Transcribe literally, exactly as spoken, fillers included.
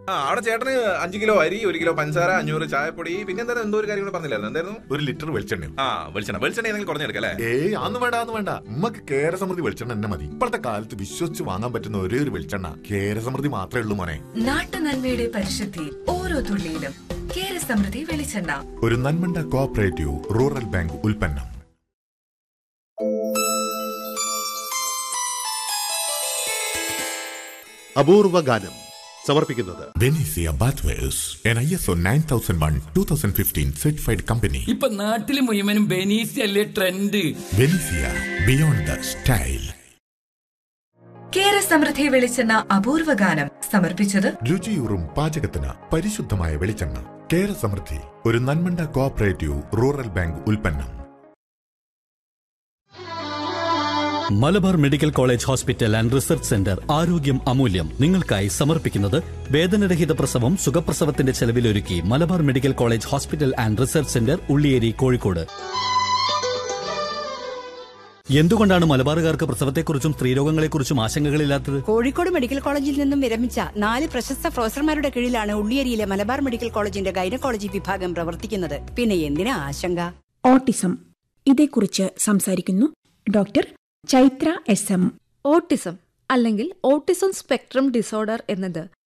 ആ അവിടെ ചേട്ടന് അഞ്ചു കിലോ അരി, ഒരു കിലോ പഞ്ചസാര, അഞ്ഞൂറ് ചായപ്പൊടി, പിന്നെ എന്താ എന്തോ ഒരു കാര്യം കൂടെ പറഞ്ഞില്ലായിരുന്നു, എന്തായിരുന്നു? ഒരു ലിറ്റർ വെളിച്ചെണ്ണ. ആ വെളിച്ചെണ്ണ വെളിച്ചെണ്ണ ഏതെങ്കിലും കുറഞ്ഞെടുക്കാം അല്ലേ? ഏയ് അന്ന് വേണ്ട അന്ന് വേണ്ട ഉമ്മക്ക് കേരസമൃദ്ധി വെളിച്ചെണ്ണ തന്നെ മതി. ഇപ്പോഴത്തെ കാലത്ത് വിശ്വസിച്ച് വാങ്ങാൻ പറ്റുന്ന ഒരേ ഒരു വെളിച്ചെണ്ണ കേരസമൃദ്ധി മാത്രമേ ഉള്ളൂ മോനെ. നാട്ടുനന്മയുടെ പരിശുദ്ധി ഓരോ തുള്ളിയിലും. കേരസമൃദ്ധി വെളിച്ചെണ്ണ. ഒരു നന്മണ്ട കോഓപ്പറേറ്റീവ് റൂറൽ ബാങ്ക് ഉൽപ്പന്നം. അപൂർവ ഗാനം സമർപ്പിക്കുന്നത് ബെനീസിയ ബാത്വേഴ്സ്, N I S O nine thousand one two thousand fifteen certified company. ഇപ്പൊ നാട്ടില് മുഴുവനും ബെനീസിയ അല്ലേ ട്രെൻഡ്. ബെനീസിയ, beyond the style. കേരസമൃദ്ധി വെളിച്ചെണ്ണ അപൂർവ ഗാനം സമർപ്പിച്ചത് രുചിയൂറും പാചകത്തിന് പരിശുദ്ധമായ വെളിച്ചെണ്ണ. കേരസമൃദ്ധി, ഒരു നന്മണ്ട കോഓപ്പറേറ്റീവ് റൂറൽ ബാങ്ക് ഉൽപ്പന്നം. Malabar medical college hospital and research centre ആരോഗ്യം അമൂല്യം നിങ്ങൾക്കായി സമർപ്പിക്കുന്നത് വേദനരഹിത പ്രസവം സുഖപ്രസവത്തിന്റെ ചെലവിലൊരുക്കി Malabar medical college hospital and research centre, Ulliyeri, Kozhikode. എന്തുകൊണ്ടാണ് മലബാറുകാർക്ക് പ്രസവത്തെക്കുറിച്ചും സ്ത്രീരോഗങ്ങളെക്കുറിച്ചും ആശങ്കകളില്ലാത്തത്? കോഴിക്കോട് മെഡിക്കൽ കോളേജിൽ നിന്നും വിരമിച്ച നാല് പ്രശസ്ത പ്രൊഫസർമാരുടെ കീഴിലാണ് ഉള്ളിയേരിയിലെ മലബാർ മെഡിക്കൽ കോളേജിന്റെ ഗൈനക്കോളജി വിഭാഗം പ്രവർത്തിക്കുന്നത്. പിന്നെ എന്തിനാ ആശങ്ക? ഓട്ടിസം, ഇതേക്കുറിച്ച് സംസാരിക്കുന്നു doctor Chaitra S M. Autism അല്ലെങ്കിൽ ഓട്ടിസം സ്പെക്ട്രം ഡിസോർഡർ എന്നത്